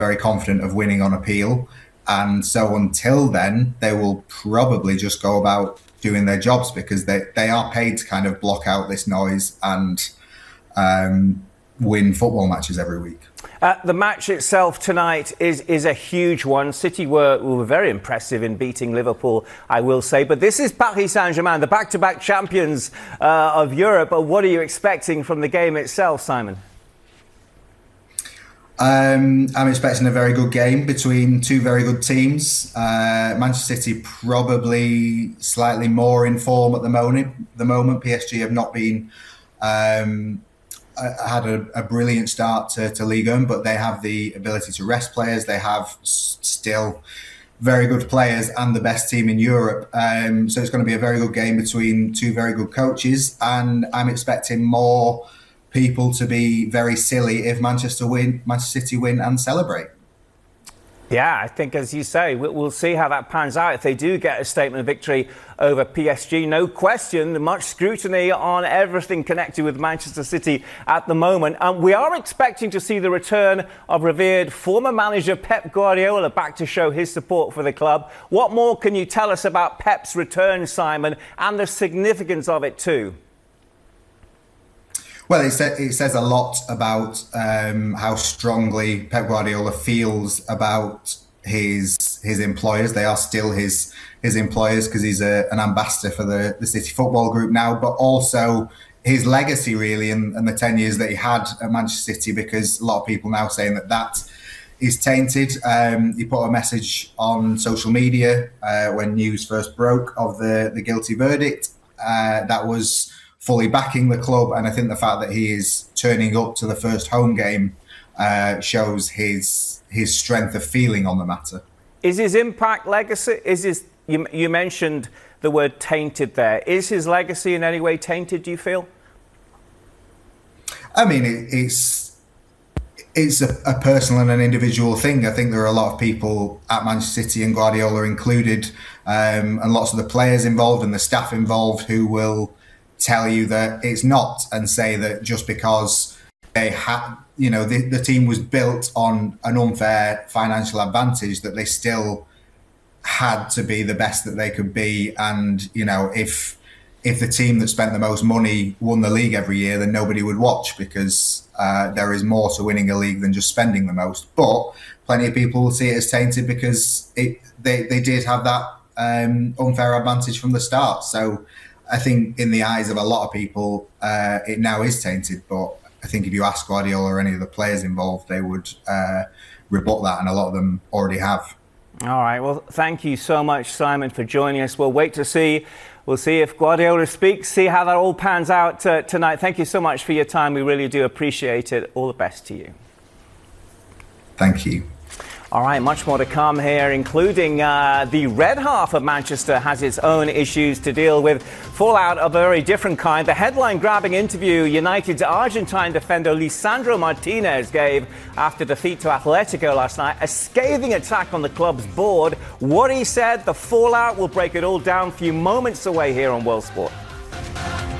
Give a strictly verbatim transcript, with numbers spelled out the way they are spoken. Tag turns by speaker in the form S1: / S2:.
S1: very confident of winning on appeal. And so until then, they will probably just go about doing their jobs because they, they are paid to kind of block out this noise and um, win football matches every week.
S2: Uh, the match itself tonight is is a huge one. City were, were very impressive in beating Liverpool, I will say. But this is Paris Saint-Germain, the back-to-back champions uh, of Europe. What are you expecting from the game itself, Simon?
S1: Um, I'm expecting a very good game between two very good teams. Uh, Manchester City probably slightly more in form at the moment. The moment P S G have not been um, had a, a brilliant start to, to Ligue one, but they have the ability to rest players. They have still very good players and the best team in Europe. Um, so it's going to be a very good game between two very good coaches, and I'm expecting more people to be very silly if Manchester win, Manchester City win and celebrate.
S2: Yeah, I think, as you say, we'll see how that pans out. If they do get a statement victory over P S G, no question, much scrutiny on everything connected with Manchester City at the moment. And we are expecting to see the return of revered former manager Pep Guardiola back to show his support for the club. What more can you tell us about Pep's return, Simon, and the significance of it too?
S1: Well, it, sa it says a lot about um, how strongly Pep Guardiola feels about his his employers. They are still his his employers because he's a, an ambassador for the, the City Football Group now, but also his legacy really and, and the ten years that he had at Manchester City, because a lot of people now saying that that is tainted. Um, he put a message on social media uh, when news first broke of the, the guilty verdict. Uh, that was fully backing the club, and I think the fact that he is turning up to the first home game uh, shows his his strength of feeling on the matter. Is
S2: his impact legacy? Is his you, you mentioned the word tainted there? Is his legacy in any way tainted, do you feel?
S1: I mean, it, it's it's a, a personal and an individual thing. I think there are a lot of people at Manchester City, and Guardiola included, um, and lots of the players involved and the staff involved, who will tell you that it's not, and say that just because they had, you know, the, the team was built on an unfair financial advantage, that they still had to be the best that they could be. And, you know, if if the team that spent the most money won the league every year, then nobody would watch, because uh, there is more to winning a league than just spending the most. But plenty of people will see it as tainted because it they, they did have that um, unfair advantage from the start. So I think in the eyes of a lot of people, uh, it now is tainted. But I think if you ask Guardiola or any of the players involved, they would uh, rebut that, and a lot of them already have.
S2: All right. Well, thank you so much, Simon, for joining us. We'll wait to see. We'll see if Guardiola speaks, see how that all pans out uh, tonight. Thank you so much for your time. We really do appreciate it. All the best to you.
S1: Thank you.
S2: All right, much more to come here, including uh, the red half of Manchester has its own issues to deal with. Fallout of a very different kind. The headline-grabbing interview United's Argentine defender Lisandro Martinez gave after defeat to Atletico last night. A scathing attack on the club's board. What he said, the fallout, will break it all down a few moments away here on World Sport.